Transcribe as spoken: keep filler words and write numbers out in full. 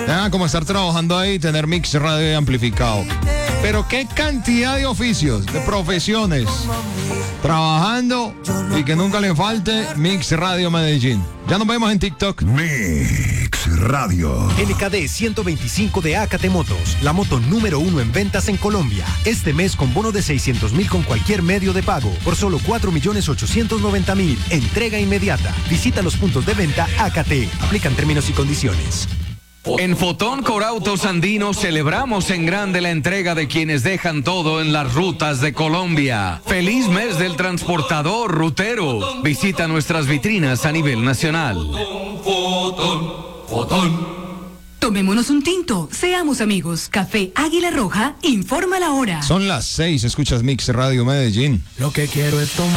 Ah, como estar trabajando ahí y tener Mix Radio amplificado. Pero qué cantidad de oficios, de profesiones, trabajando y que nunca le falte Mix Radio Medellín. Ya nos vemos en TikTok. Mix Radio. N K D ciento veinticinco de Acate Motos, la moto número uno en ventas en Colombia. Este mes con bono de seiscientos mil con cualquier medio de pago por solo cuatro millones ochocientos noventa mil. Entrega inmediata. Visita los puntos de venta Acate. Aplican términos y condiciones. En Fotón Corautos Andino celebramos en grande la entrega de quienes dejan todo en las rutas de Colombia. Feliz mes del transportador rutero. Visita nuestras vitrinas a nivel nacional. Fotón, Fotón. Tomémonos un tinto, seamos amigos. Café Águila Roja informa la hora. Son las seis, escuchas Mix Radio Medellín. Lo que quiero es tomar.